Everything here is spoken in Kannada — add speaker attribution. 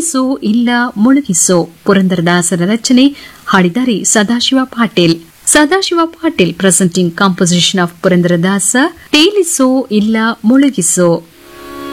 Speaker 1: ತೇಲಿಸೋ ಇಲ್ಲ ಮುಳುಗಿಸೋ ಪುರಂದರದಾಸರ ರಚನೆ. ಹಾಡಿದ್ದಾರೆ Sadashiva Patil. Sadashiva Patil presenting composition of Purandaradasa, ತೇಲಿಸೋ ಇಲ್ಲ ಮುಳುಗಿಸೋ.